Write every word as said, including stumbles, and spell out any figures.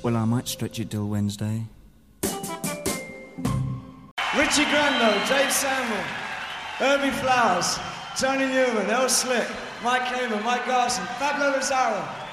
Well, I might stretch it till Wednesday. Richie Grando, Dave Samuel, Herbie Flowers, Tony Newman, El Slick, Mike Hamer, Mike Garson, Pablo Lazaro.